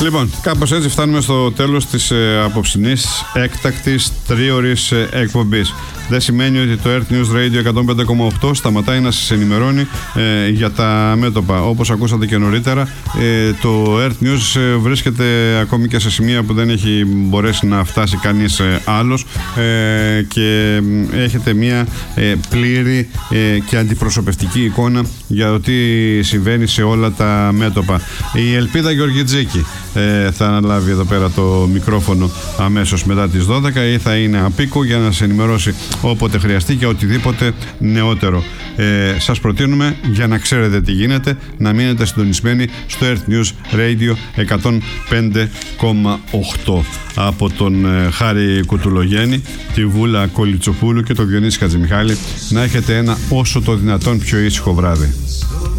Λοιπόν, κάπως έτσι φτάνουμε στο τέλος της απόψινής έκτακτης τρίωρης εκπομπής. Δεν σημαίνει ότι το Earth News Radio 105,8 σταματάει να σας ενημερώνει για τα μέτωπα. Όπως ακούσατε και νωρίτερα, το Earth News βρίσκεται ακόμη και σε σημεία που δεν έχει μπορέσει να φτάσει κανείς άλλος και έχετε μια πλήρη και αντιπροσωπευτική εικόνα για το τι συμβαίνει σε όλα τα μέτωπα. Η Ελπίδα Γεωργιτζίκη θα αναλάβει εδώ πέρα το μικρόφωνο αμέσως μετά τις 12 ή θα είναι απίκο για να σας ενημερώσει όποτε χρειαστεί και οτιδήποτε νεότερο. Σας προτείνουμε, για να ξέρετε τι γίνεται, να μείνετε συντονισμένοι στο Earth News Radio 105,8. Από τον Χάρη Κουτουλογέννη, τη Βούλα Κολιτσοπούλου και τον Διονύση Χατζημιχάλη, να έχετε ένα όσο το δυνατόν πιο ήσυχο βράδυ.